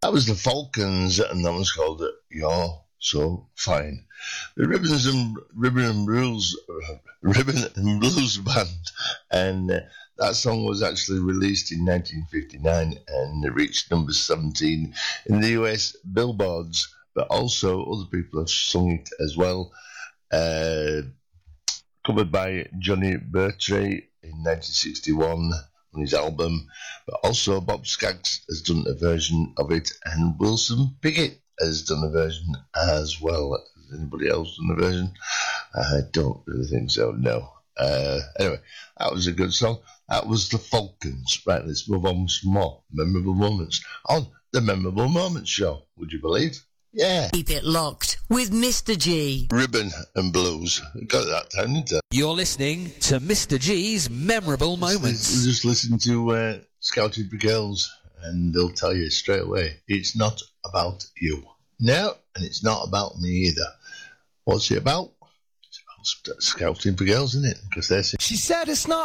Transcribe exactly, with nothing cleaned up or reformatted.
That was the Falcons, and that was called You're So Fine. The Ribbons and Ribbon and Blues, Ribbon and Blues Band, and uh, that song was actually released in nineteen fifty-nine, and it reached number seventeen in the U S Billboards. But also other people have sung it as well. Uh, covered by Johnny Bertrand in nineteen sixty-one on his album, but also Bob Scaggs has done a version of it, and Wilson Pickett has done a version as well. Has anybody else done a version? I don't really think so, no. Uh, anyway, that was a good song. That was the Falcons. Right, let's move on with some more memorable moments on the Memorable Moments Show. Would you believe? Yeah. Keep it locked with Mister G. Ribbon and Blues. Got that time, didn't I? You're listening to Mister G's Memorable Moments. Just, just listen to uh, Scouted for Girls, and they'll tell you straight away, it's not about you. No, and it's not about me either. What's it about? It's about scouting for girls, isn't it? Because they're... She said it's not